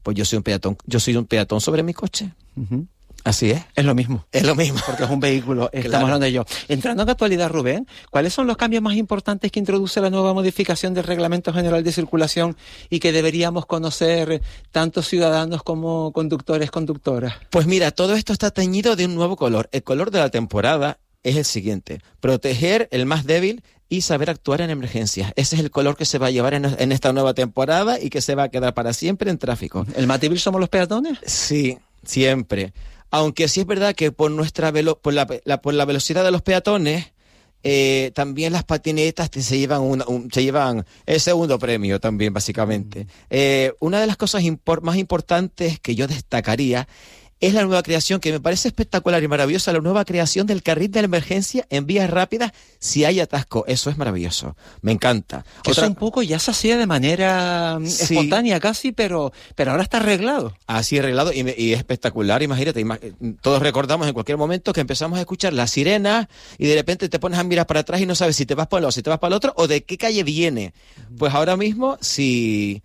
pues yo soy un peatón sobre mi coche. Uh-huh. Así es. Es lo mismo. Es lo mismo. Porque es un vehículo. Claro. Estamos hablando de ello. Entrando en actualidad, Rubén, ¿cuáles son los cambios más importantes que introduce la nueva modificación del Reglamento General de Circulación y que deberíamos conocer tanto ciudadanos como conductores, conductoras? Pues mira, todo esto está teñido de un nuevo color. El color de la temporada es el siguiente: proteger el más débil y saber actuar en emergencias. Ese es el color que se va a llevar en esta nueva temporada y que se va a quedar para siempre en tráfico. ¿El más débil somos los peatones? Sí, siempre. Aunque sí es verdad que por por la velocidad de los peatones, también las patinetas se llevan el segundo premio también, básicamente. Una de las cosas más importantes que yo destacaría es la nueva creación, que me parece espectacular y maravillosa, la nueva creación del carril de la emergencia en vías rápidas si hay atasco. Eso es maravilloso. Me encanta. Eso un poco ya se hacía de manera espontánea casi, pero ahora está arreglado. Así arreglado y es espectacular. Imagínate, todos recordamos en cualquier momento que empezamos a escuchar las sirenas y de repente te pones a mirar para atrás y no sabes si te vas para un lado, si te vas para el otro o de qué calle viene. Pues ahora mismo, si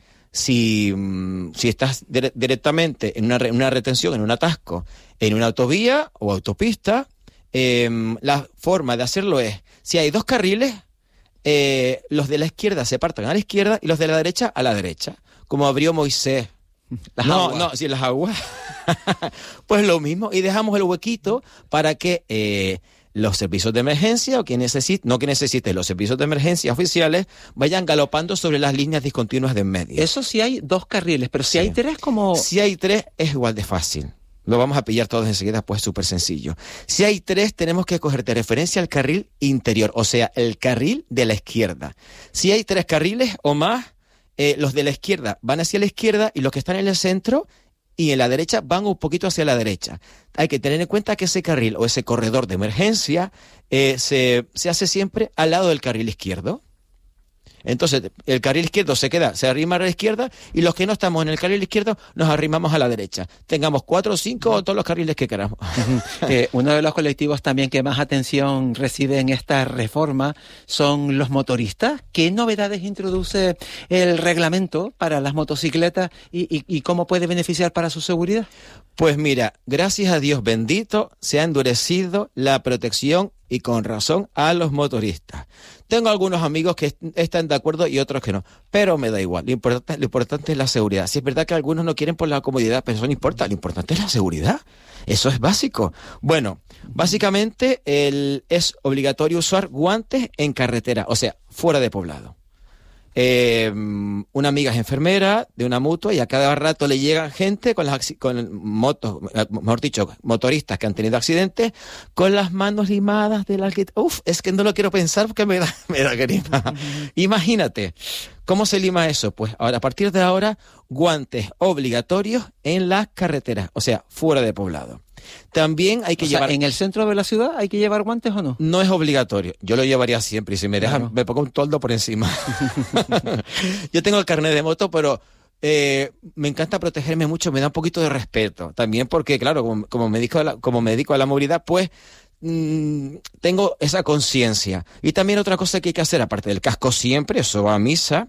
estás directamente en una retención, en un atasco, en una autovía o autopista, la forma de hacerlo es, si hay dos carriles, los de la izquierda se partan a la izquierda y los de la derecha a la derecha, como abrió Moisés. Las aguas. Pues lo mismo, y dejamos el huequito para que los servicios de emergencia, los servicios de emergencia oficiales vayan galopando sobre las líneas discontinuas de en medio. Eso sí hay dos carriles, pero si hay tres, como... Si hay tres, es igual de fácil. Lo vamos a pillar todos enseguida, pues súper sencillo. Si hay tres, tenemos que coger de referencia al carril interior, o sea, el carril de la izquierda. Si hay tres carriles o más, los de la izquierda van hacia la izquierda y los que están en el centro y en la derecha van un poquito hacia la derecha. Hay que tener en cuenta que ese carril o ese corredor de emergencia se hace siempre al lado del carril izquierdo. Entonces, el carril izquierdo se arrima a la izquierda y los que no estamos en el carril izquierdo nos arrimamos a la derecha. Tengamos 4 o 5 o todos los carriles que queramos. Uno de los colectivos también que más atención recibe en esta reforma son los motoristas. ¿Qué novedades introduce el reglamento para las motocicletas y cómo puede beneficiar para su seguridad? Pues mira, gracias a Dios bendito, se ha endurecido la protección y con razón a los motoristas. Tengo algunos amigos que están de acuerdo y otros que no, pero me da igual. Lo importante es la seguridad. Si es verdad que algunos no quieren por la comodidad, pero eso no importa. Lo importante es la seguridad. Eso es básico. Bueno, básicamente es obligatorio usar guantes en carretera, o sea, fuera de poblado. Una amiga es enfermera de una mutua y a cada rato le llegan gente con motos, mejor dicho, motoristas que han tenido accidentes con las manos limadas de la... es que no lo quiero pensar porque me da grima. Imagínate, ¿cómo se lima eso? Pues ahora, a partir de ahora, guantes obligatorios en las carreteras, o sea, fuera de poblado. También hay que llevar... ¿En el centro de la ciudad hay que llevar guantes o no? No es obligatorio. Yo lo llevaría siempre y si me dejan, me pongo un toldo por encima. Yo tengo el carnet de moto, pero me encanta protegerme mucho, me da un poquito de respeto. También porque, claro, como me dedico a la movilidad, pues tengo esa conciencia. Y también otra cosa que hay que hacer, aparte del casco siempre, eso va a misa,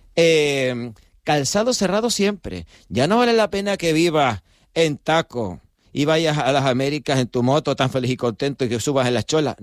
calzado cerrado siempre. Ya no vale la pena que vivas en taco y vayas a las Américas en tu moto tan feliz y contento y que subas en las cholas.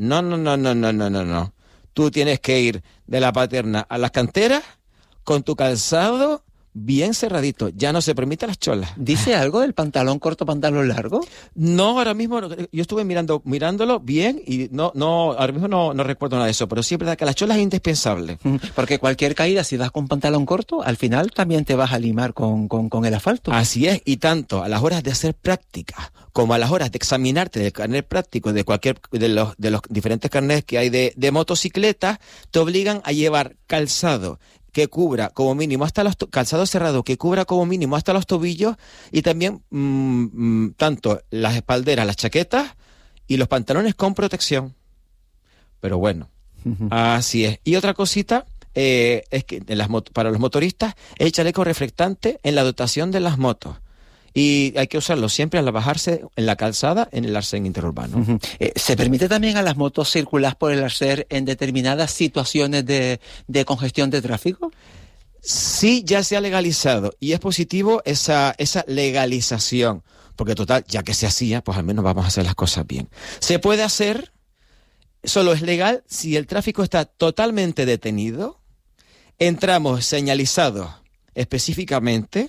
No. Tú tienes que ir de la Paterna a las canteras con tu calzado bien cerradito. Ya no se permiten las cholas. ¿Dice algo del pantalón corto, pantalón largo? No, ahora mismo yo estuve mirándolo bien y ahora mismo no recuerdo nada de eso, pero sí es verdad que las cholas es indispensable. Porque cualquier caída, si vas con pantalón corto, al final también te vas a limar con el asfalto. Así es, y tanto a las horas de hacer prácticas como a las horas de examinarte del carnet práctico de los diferentes carnets que hay de motocicletas, te obligan a llevar calzado que cubra como mínimo hasta calzado cerrado que cubra como mínimo hasta los tobillos y también tanto las espalderas, las chaquetas y los pantalones con protección. Pero bueno, así es. Y otra cosita es que para los motoristas el chaleco reflectante en la dotación de las motos. Y hay que usarlo siempre al bajarse en la calzada en el arcén interurbano. ¿Se permite también a las motos circular por el arcén en determinadas situaciones de congestión de tráfico? Sí, ya se ha legalizado y es positivo esa legalización, porque total, ya que se hacía, pues al menos vamos a hacer las cosas bien. Se puede hacer, solo es legal si el tráfico está totalmente detenido, entramos señalizados específicamente,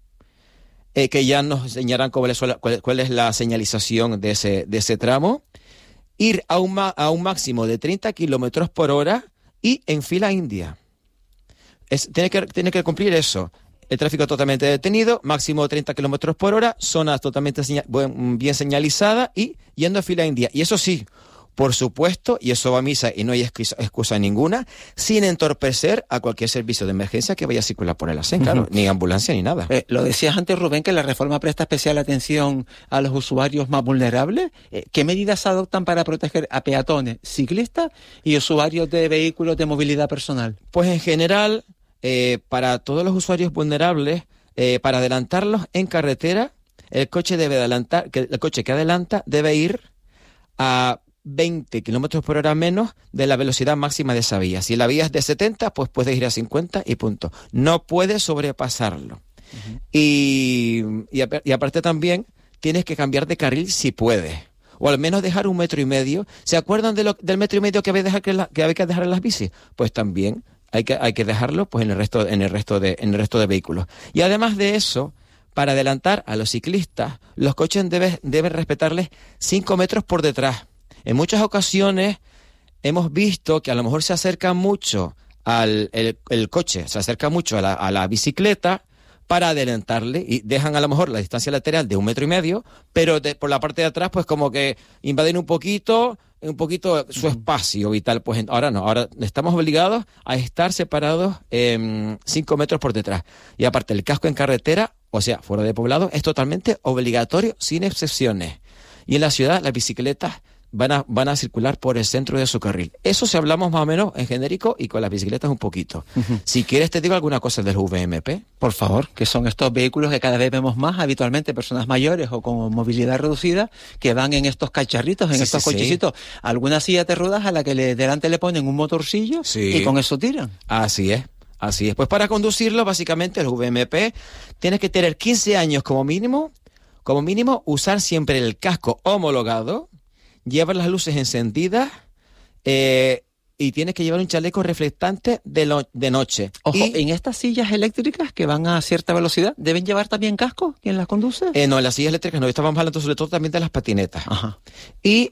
que ya nos enseñarán cuál es la señalización de ese tramo, ir a un máximo de 30 kilómetros por hora y en fila india. Tiene que cumplir eso. El tráfico totalmente detenido, máximo 30 kilómetros por hora, zona totalmente bien señalizada y yendo a fila india. Y eso sí, por supuesto, y eso va a misa y no hay excusa ninguna, sin entorpecer a cualquier servicio de emergencia que vaya a circular por el ASEN, claro, ni ambulancia ni nada. Lo decías antes, Rubén, que la reforma presta especial atención a los usuarios más vulnerables. ¿Qué medidas adoptan para proteger a peatones, ciclistas y usuarios de vehículos de movilidad personal? Pues en general, para todos los usuarios vulnerables, para adelantarlos en carretera, el coche que adelanta debe ir a 20 kilómetros por hora menos de la velocidad máxima de esa vía. Si la vía es de 70, pues puedes ir a 50 y punto. No puedes sobrepasarlo. Uh-huh. Y aparte también tienes que cambiar de carril si puedes. O al menos dejar 1,5 metros. ¿Se acuerdan del 1,5 metros que había que dejar en las bicis? Pues también hay que dejarlo pues en el resto de vehículos. Y además de eso, para adelantar a los ciclistas, los coches deben respetarles 5 metros por detrás. En muchas ocasiones hemos visto que a lo mejor se acerca mucho el coche, se acerca mucho a la bicicleta para adelantarle y dejan a lo mejor la distancia lateral de 1,5 metros, pero por la parte de atrás pues como que invaden un poquito su espacio vital. Pues ahora no, ahora estamos obligados a estar separados 5 metros por detrás. Y aparte el casco en carretera, o sea, fuera de poblado, es totalmente obligatorio sin excepciones. Y en la ciudad las bicicletas van a circular por el centro de su carril. Eso si hablamos más o menos en genérico y con las bicicletas un poquito. Uh-huh. Si quieres te digo alguna cosa del VMP. Por favor, que son estos vehículos que cada vez vemos más habitualmente, personas mayores o con movilidad reducida, que van en estos cacharritos, en estos cochecitos. Sí. Algunas sillas de ruedas a la que delante le ponen un motorcillo y con eso tiran. Así es. Pues para conducirlo, básicamente el VMP tienes que tener 15 años como mínimo, usar siempre el casco homologado, llevar las luces encendidas y tienes que llevar un chaleco reflectante de noche. Ojo, ¿en estas sillas eléctricas que van a cierta velocidad deben llevar también casco quien las conduce? No, en las sillas eléctricas no, estábamos hablando sobre todo también de las patinetas. Ajá. Y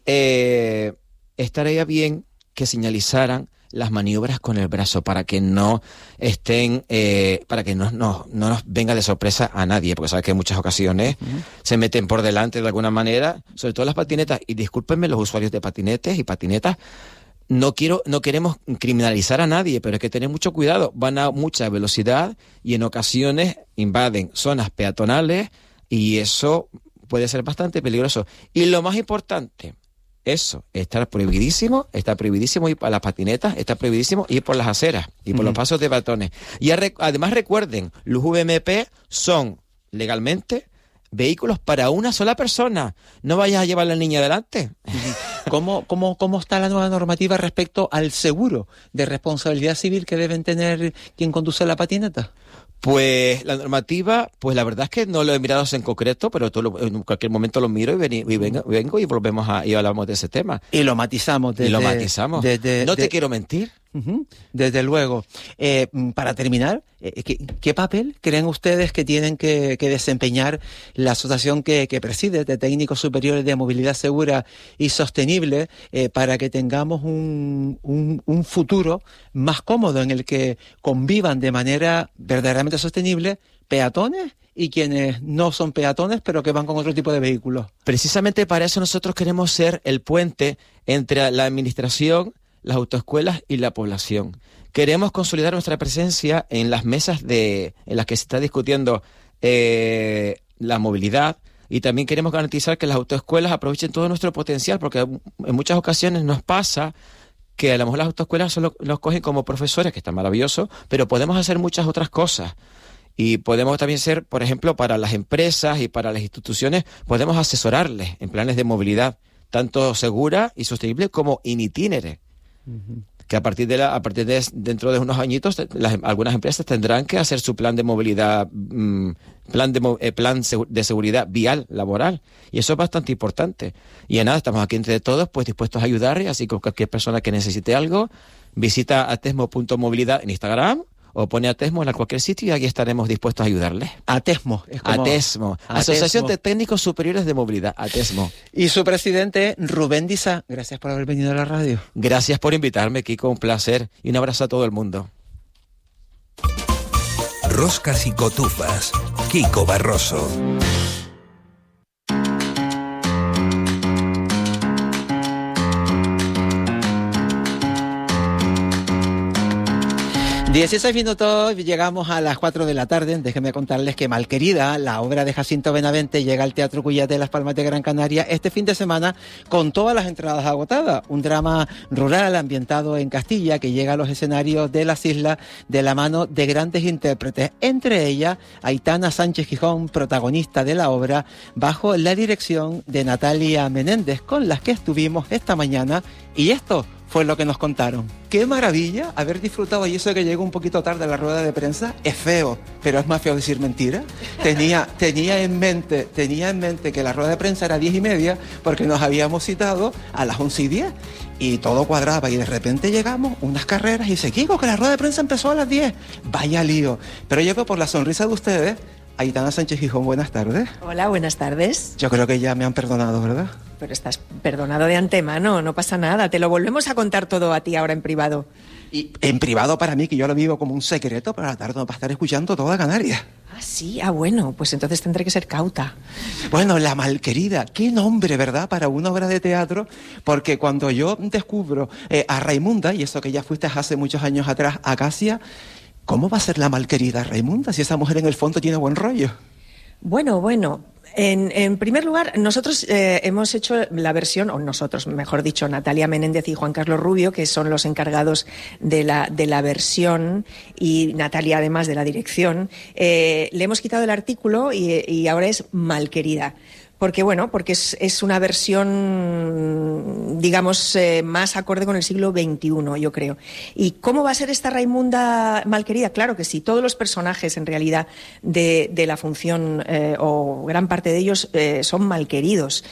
estaría bien que señalizaran las maniobras con el brazo para que no estén, para que no nos venga de sorpresa a nadie, porque sabes que en muchas ocasiones se meten por delante de alguna manera, sobre todo las patinetas, y discúlpenme los usuarios de patinetes y patinetas, no queremos criminalizar a nadie, pero hay que tener mucho cuidado, van a mucha velocidad y en ocasiones invaden zonas peatonales y eso puede ser bastante peligroso. Y lo más importante, eso, está prohibidísimo ir para las patinetas, está prohibidísimo ir por las aceras y por los pasos de peatones. Y además recuerden, los VMP son legalmente vehículos para una sola persona. No vayas a llevar a la niña adelante. ¿Cómo está la nueva normativa respecto al seguro de responsabilidad civil que deben tener quien conduce la patineta? Pues la normativa, pues la verdad es que no lo he mirado en concreto, pero en cualquier momento lo miro y vengo y volvemos y hablamos de ese tema. Y lo matizamos. No te quiero mentir. Desde luego. Para terminar, ¿qué papel creen ustedes que tienen que desempeñar la asociación que preside de técnicos superiores de movilidad segura y sostenible para que tengamos un futuro más cómodo en el que convivan de manera verdaderamente sostenible peatones y quienes no son peatones pero que van con otro tipo de vehículos? Precisamente para eso nosotros queremos ser el puente entre la administración, las autoescuelas y la población. Queremos consolidar nuestra presencia en las mesas en las que se está discutiendo la movilidad, y también queremos garantizar que las autoescuelas aprovechen todo nuestro potencial, porque en muchas ocasiones nos pasa que a lo mejor las autoescuelas solo nos cogen como profesores, que está maravilloso, pero podemos hacer muchas otras cosas. Y podemos también ser, por ejemplo, para las empresas y para las instituciones, podemos asesorarles en planes de movilidad, tanto segura y sostenible como in itinere. que a partir de dentro de unos añitos, algunas empresas tendrán que hacer su plan de movilidad, plan de seguridad vial laboral, y eso es bastante importante. Y nada, estamos aquí entre todos pues dispuestos a ayudar, y así que cualquier persona que necesite algo, visita atesmo.movilidad en Instagram o pone Atesmo en cualquier sitio y aquí estaremos dispuestos a ayudarles. Atesmo. Atesmo. Asociación de Técnicos Superiores de Movilidad, Atesmo. Y su presidente, Rubén Dizá. Gracias por haber venido a la radio. Gracias por invitarme, Kiko, un placer. Y un abrazo a todo el mundo. Roscas y cotufas, Kiko Barroso. 16 minutos, llegamos a las 4 de la tarde. Déjenme contarles que Malquerida, la obra de Jacinto Benavente, llega al Teatro Cuyat de Las Palmas de Gran Canaria este fin de semana con todas las entradas agotadas. Un drama rural ambientado en Castilla que llega a los escenarios de las islas de la mano de grandes intérpretes, entre ellas Aitana Sánchez Gijón, protagonista de la obra, bajo la dirección de Natalia Menéndez, con las que estuvimos esta mañana, y esto fue lo que nos contaron. ¡Qué maravilla haber disfrutado! Y eso de que llegó un poquito tarde a la rueda de prensa es feo, pero es más feo decir mentira. Tenía en mente que la rueda de prensa era 10:30 porque nos habíamos citado a las 11:10 y todo cuadraba, y de repente llegamos unas carreras y dice, Kiko, que la rueda de prensa empezó a las 10. Vaya lío. Pero yo veo por la sonrisa de ustedes. Aitana Sánchez Gijón, buenas tardes. Hola, buenas tardes. Yo creo que ya me han perdonado, ¿verdad? Pero estás perdonado de antemano, no pasa nada. Te lo volvemos a contar todo a ti ahora en privado. Y en privado para mí, que yo lo vivo como un secreto, para la tarde no, para estar escuchando toda Canarias. Ah, sí, bueno, pues entonces tendré que ser cauta. Bueno, La Malquerida, qué nombre, ¿verdad?, para una obra de teatro, porque cuando yo descubro a Raimunda, y eso que ya fuiste hace muchos años atrás a Casia, ¿cómo va a ser La Malquerida, Raimunda, si esa mujer en el fondo tiene buen rollo? Bueno, en primer lugar, nosotros hemos hecho la versión, o nosotros, mejor dicho, Natalia Menéndez y Juan Carlos Rubio, que son los encargados de la versión, y Natalia además de la dirección, le hemos quitado el artículo y ahora es Malquerida. Porque es una versión, digamos, más acorde con el siglo XXI, yo creo. ¿Y cómo va a ser esta Raimunda Malquerida? Claro que sí, todos los personajes, en realidad, de la función, o gran parte de ellos, son malqueridos.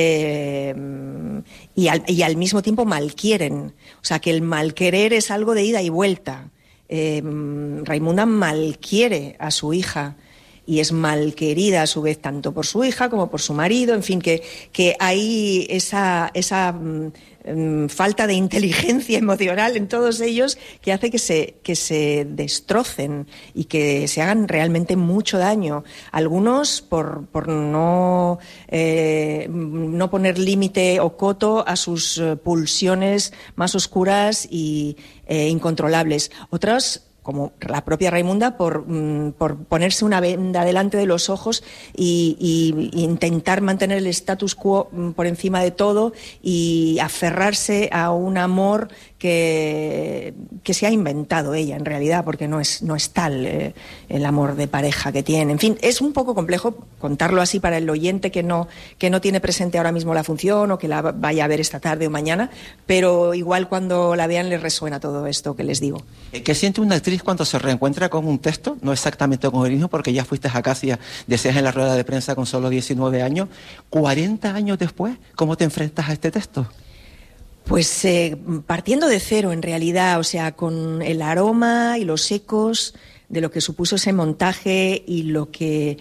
Y al mismo tiempo malquieren. O sea, que el malquerer es algo de ida y vuelta. Raimunda malquiere a su hija, y es malquerida a su vez tanto por su hija como por su marido, en fin, que hay esa falta de inteligencia emocional en todos ellos que hace que se destrocen y que se hagan realmente mucho daño. Algunos por no poner límite o coto a sus pulsiones más oscuras y incontrolables. Otros, como la propia Raimunda, por ponerse una venda delante de los ojos y intentar mantener el status quo por encima de todo y aferrarse a un amor que se ha inventado ella en realidad, porque no es tal el amor de pareja que tiene. En fin, es un poco complejo contarlo así para el oyente que no tiene presente ahora mismo la función o que la vaya a ver esta tarde o mañana, pero igual cuando la vean les resuena todo esto que les digo. ¿Qué siente una actriz cuando se reencuentra con un texto? No exactamente con el mismo, porque ya fuiste a Casia, decías en la rueda de prensa, con solo 19 años. 40 años después, ¿cómo te enfrentas a este texto? Pues partiendo de cero, en realidad, o sea, con el aroma y los ecos de lo que supuso ese montaje y lo que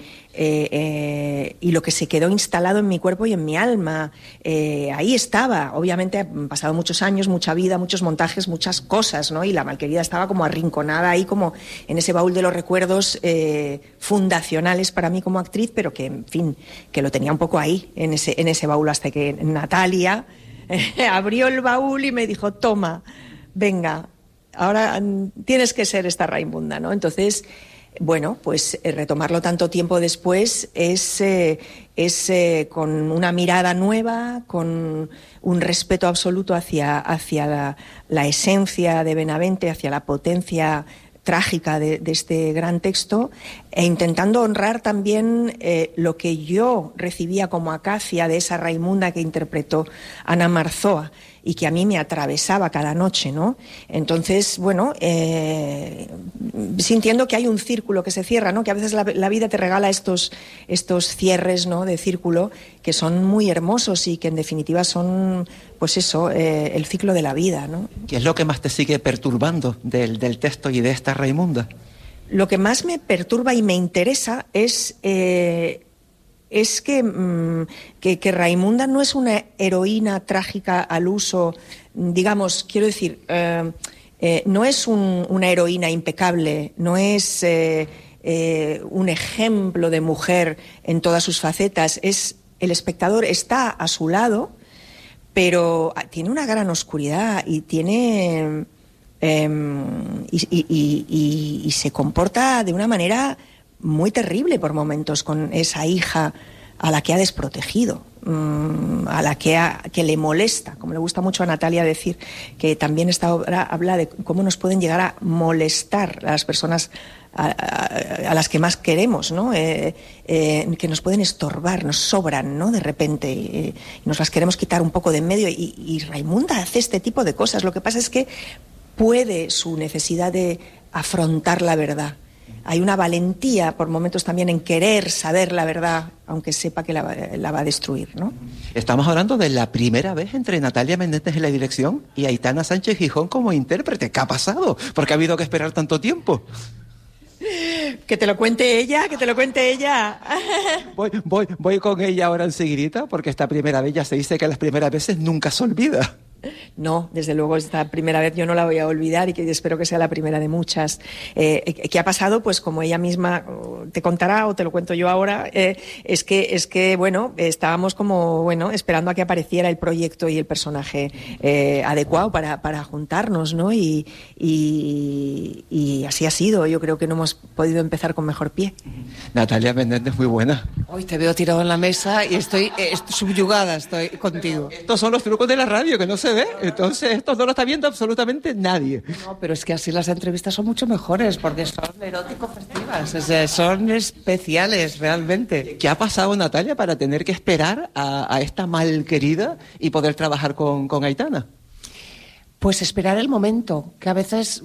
se quedó instalado en mi cuerpo y en mi alma. Ahí estaba. Obviamente han pasado muchos años, mucha vida, muchos montajes, muchas cosas, ¿no? Y La Malquerida estaba como arrinconada ahí, como en ese baúl de los recuerdos fundacionales para mí como actriz, pero que, en fin, que lo tenía un poco ahí, en ese baúl, hasta que Natalia abrió el baúl y me dijo, toma, venga, ahora tienes que ser esta Raimunda, ¿no? Entonces, bueno, pues retomarlo tanto tiempo después es con una mirada nueva, con un respeto absoluto hacia la esencia de Benavente, hacia la potencia trágica de este gran texto, e intentando honrar también lo que yo recibía como acacia de esa Raimunda que interpretó Ana Marzoa y que a mí me atravesaba cada noche, ¿no? Entonces, bueno, sintiendo que hay un círculo que se cierra, ¿no? Que a veces la vida te regala estos cierres, ¿no? De círculo que son muy hermosos y que en definitiva son, pues eso, el ciclo de la vida, ¿no? ¿Qué es lo que más te sigue perturbando del texto y de esta Raimunda? Lo que más me perturba y me interesa es que Raimunda no es una heroína trágica al uso, digamos, quiero decir, no es una heroína impecable, no es un ejemplo de mujer en todas sus facetas, el espectador está a su lado, pero tiene una gran oscuridad y tiene y se comporta de una manera muy terrible por momentos con esa hija a la que ha desprotegido, a la que le molesta, como le gusta mucho a Natalia decir, que también esta obra habla de cómo nos pueden llegar a molestar a las personas a las que más queremos, ¿no? Que nos pueden estorbar, nos sobran, ¿no? De repente, y nos las queremos quitar un poco de en medio, y Raimunda hace este tipo de cosas. Lo que pasa es que puede su necesidad de afrontar la verdad. Hay una valentía por momentos también en querer saber la verdad, aunque sepa que la va a destruir, ¿no? Estamos hablando de la primera vez entre Natalia Menéndez en la dirección y Aitana Sánchez Gijón como intérprete. ¿Qué ha pasado? ¿Por qué ha habido que esperar tanto tiempo? Que te lo cuente ella, que te lo cuente ella. Voy con ella ahora enseguidita, porque esta primera vez ya se dice que las primeras veces nunca se olvida. No, desde luego esta primera vez yo no la voy a olvidar y que espero que sea la primera de muchas. ¿Qué ha pasado? Pues como ella misma te contará o te lo cuento yo ahora, es que bueno, estábamos como, bueno, esperando a que apareciera el proyecto y el personaje adecuado para juntarnos, ¿no? Y así ha sido. Yo creo que no hemos podido empezar con mejor pie. Natalia Menéndez, muy buena. Hoy te veo tirado en la mesa y estoy subyugada, estoy contigo. Estos son los trucos de la radio que no se ve, entonces esto no lo está viendo absolutamente nadie. No, pero es que así las entrevistas son mucho mejores porque son erótico-festivas, son especiales realmente. ¿Qué ha pasado, Natalia, para tener que esperar a esta malquerida y poder trabajar con Aitana? Pues esperar el momento, que a veces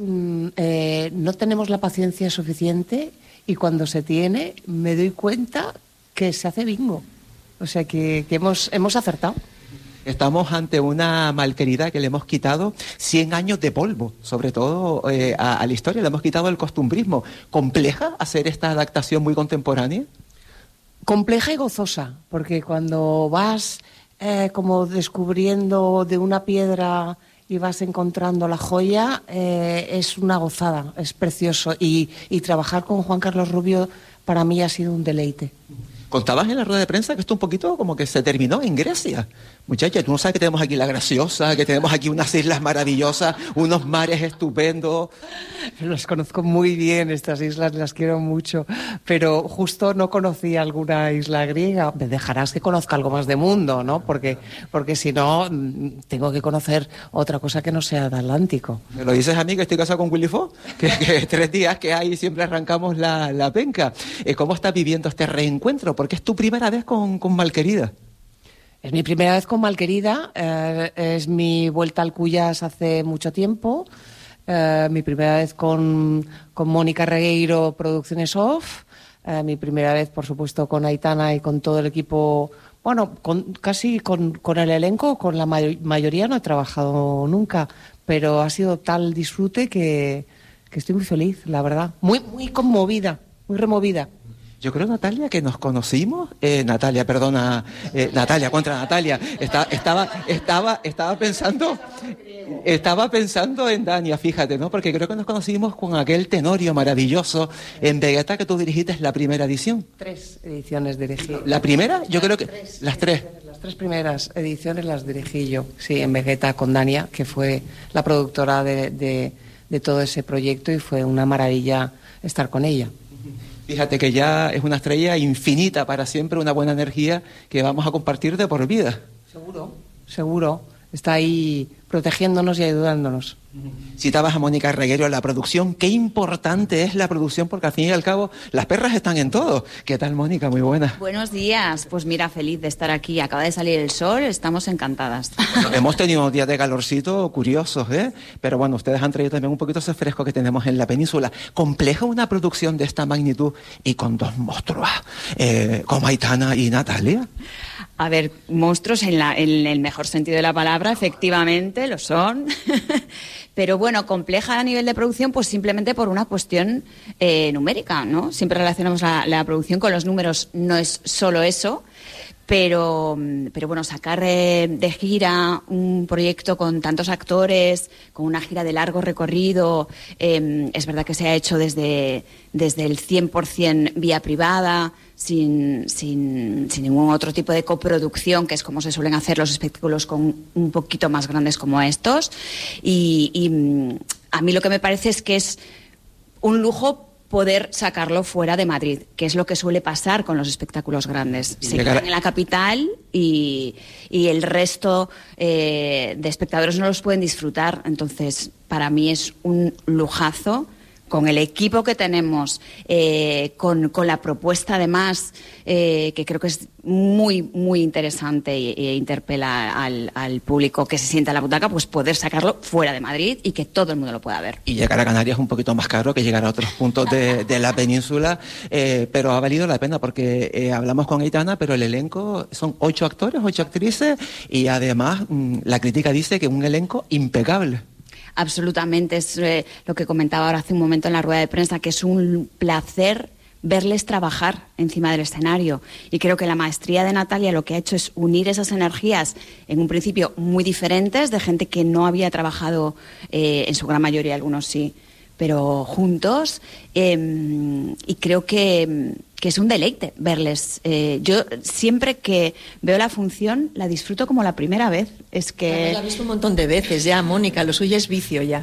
no tenemos la paciencia suficiente y cuando se tiene me doy cuenta que se hace bingo. O sea que hemos acertado. Estamos ante una malquerida que le hemos quitado 100 años de polvo, sobre todo a la historia, le hemos quitado el costumbrismo. ¿Compleja hacer esta adaptación muy contemporánea? Compleja y gozosa, porque cuando vas como descubriendo de una piedra y vas encontrando la joya, es una gozada, es precioso. Y trabajar con Juan Carlos Rubio para mí ha sido un deleite. Contabas en la rueda de prensa que esto un poquito como que se terminó en Grecia. Muchacha, tú no sabes que tenemos aquí la Graciosa, que tenemos aquí unas islas maravillosas, unos mares estupendos. Los conozco muy bien, estas islas las quiero mucho, pero justo no conocí alguna isla griega. Me dejarás que conozca algo más de mundo, ¿no? Porque si no, tengo que conocer otra cosa que no sea el Atlántico. Me lo dices a mí, que estoy casado con Willy Fox, que 3 días que hay siempre arrancamos la penca. ¿Cómo estás viviendo este reencuentro? Porque es tu primera vez con Malquerida. Es mi primera vez con Malquerida, es mi vuelta al Cuyas hace mucho tiempo, mi primera vez con Mónica Regueiro, Producciones Off, mi primera vez, por supuesto, con Aitana y con todo el equipo, bueno, casi con el elenco, con la mayoría no he trabajado nunca, pero ha sido tal disfrute que estoy muy feliz, la verdad, muy conmovida, muy removida. Yo creo, Natalia, que nos conocimos. Natalia contra Natalia. Estaba pensando en Dania, fíjate, ¿no? Porque creo que nos conocimos con aquel Tenorio maravilloso en Vegeta que tú dirigiste la primera edición. 3 ediciones dirigí. ¿La primera? Yo creo que las 3. Las 3 primeras ediciones las dirigí yo, sí, en Vegeta con Dania, que fue la productora de todo ese proyecto y fue una maravilla estar con ella. Fíjate que ya es una estrella infinita para siempre, una buena energía que vamos a compartir de por vida. Seguro. está ahí protegiéndonos y ayudándonos. Citabas a Mónica Regueiro en la producción. Qué importante es la producción, porque al fin y al cabo las perras están en todo. ¿Qué tal, Mónica? Muy buena. Buenos días. Pues mira, feliz de estar aquí. Acaba de salir el sol, estamos encantadas. Bueno, hemos tenido unos días de calorcito curiosos, ¿eh? Pero bueno, ustedes han traído también un poquito ese fresco que tenemos en la península. Compleja una producción de esta magnitud y con dos monstruos, como Aitana y Natalia. A ver, monstruos en el mejor sentido de la palabra, efectivamente lo son. Pero bueno, compleja a nivel de producción, pues simplemente por una cuestión numérica, ¿no? Siempre relacionamos la producción con los números, no es solo eso. Pero bueno, sacar de gira un proyecto con tantos actores, con una gira de largo recorrido, es verdad que se ha hecho desde el 100% vía privada, sin ningún otro tipo de coproducción, que es como se suelen hacer los espectáculos con un poquito más grandes como estos. Y a mí lo que me parece es que es un lujo poder sacarlo fuera de Madrid, que es lo que suele pasar con los espectáculos grandes. Se quedan en la capital y el resto de espectadores no los pueden disfrutar. Entonces, para mí es un lujazo, con el equipo que tenemos, con la propuesta además, que creo que es muy, muy interesante e interpela al público que se sienta en la butaca, pues poder sacarlo fuera de Madrid y que todo el mundo lo pueda ver. Y llegar a Canarias es un poquito más caro que llegar a otros puntos de la península, pero ha valido la pena porque hablamos con Aitana, pero el elenco son 8 actores, 8 actrices y además la crítica dice que un elenco impecable. Absolutamente, es lo que comentaba ahora hace un momento en la rueda de prensa, que es un placer verles trabajar encima del escenario. Y creo que la maestría de Natalia lo que ha hecho es unir esas energías, en un principio muy diferentes, de gente que no había trabajado, en su gran mayoría, algunos sí, pero juntos, y creo que es un deleite verles. Yo siempre que veo la función la disfruto como la primera vez. Es que la he visto un montón de veces ya, Mónica, lo suyo es vicio ya.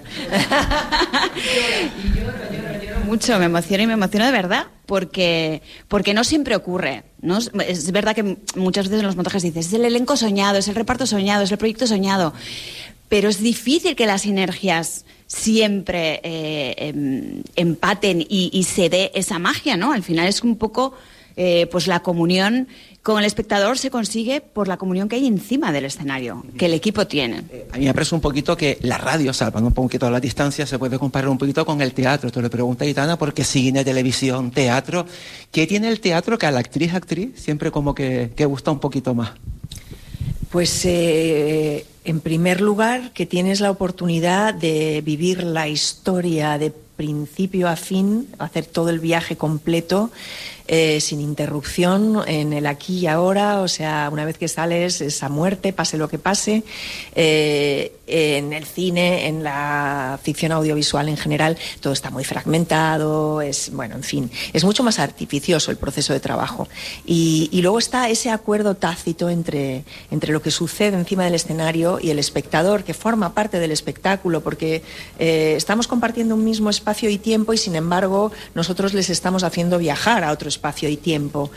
Lloro mucho, me emociono de verdad, porque no siempre ocurre, ¿no? Es verdad que muchas veces en los montajes dices, es el elenco soñado, es el reparto soñado, es el proyecto soñado, pero es difícil que las sinergias siempre empaten y se dé esa magia, ¿no? Al final es un poco pues la comunión con el espectador se consigue por la comunión que hay encima del escenario, que el equipo tiene. A mí me parece un poquito que la radio, salvando un poquito la distancia, se puede comparar un poquito con el teatro. Te lo pregunta Aitana, porque cine, televisión, teatro, ¿qué tiene el teatro que a la actriz siempre como que gusta un poquito más? Pues en primer lugar que tienes la oportunidad de vivir la historia de principio a fin, hacer todo el viaje completo, sin interrupción, en el aquí y ahora, o sea, una vez que sales es a muerte, pase lo que pase. En el cine, en la ficción audiovisual en general, todo está muy fragmentado, en fin, es mucho más artificioso el proceso de trabajo. Y luego está ese acuerdo tácito entre lo que sucede encima del escenario y el espectador, que forma parte del espectáculo, porque estamos compartiendo un mismo espacio y tiempo y, sin embargo, nosotros les estamos haciendo viajar a otro espacio y tiempo.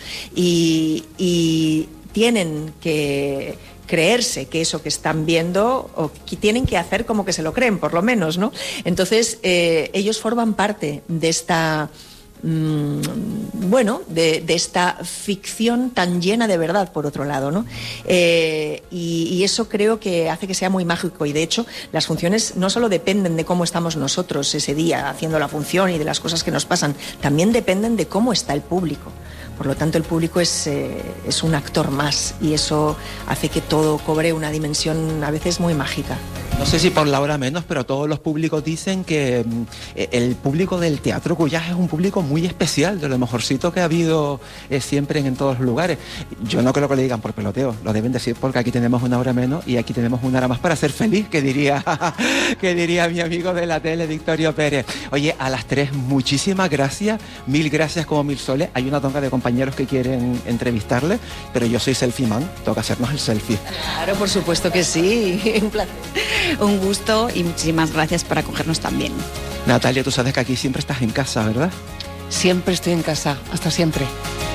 Y tienen que creerse que eso que están viendo, o que tienen que hacer como que se lo creen, por lo menos, ¿no? Entonces, ellos forman parte de esta de esta ficción tan llena de verdad, por otro lado, ¿no? Y eso creo que hace que sea muy mágico, y de hecho las funciones no solo dependen de cómo estamos nosotros ese día haciendo la función y de las cosas que nos pasan, también dependen de cómo está el público. Por lo tanto, el público es un actor más, y eso hace que todo cobre una dimensión a veces muy mágica. No sé si por la hora menos, pero todos los públicos dicen que el público del Teatro Cuyás es un público muy especial, de lo mejorcito que ha habido siempre en todos los lugares. Yo no creo que lo digan por peloteo, lo deben decir porque aquí tenemos una hora menos y aquí tenemos una hora más para ser feliz, que diría mi amigo de la tele, Victorio Pérez. Oye, a las 3, muchísimas gracias, 1000 gracias como 1000 soles. Hay una tonga de compañeros que quieren entrevistarle, pero yo soy selfie man, toca hacernos el selfie. Claro, por supuesto que sí, un placer. Un gusto y muchísimas gracias por acogernos también. Natalia, tú sabes que aquí siempre estás en casa, ¿verdad? Siempre estoy en casa, hasta siempre.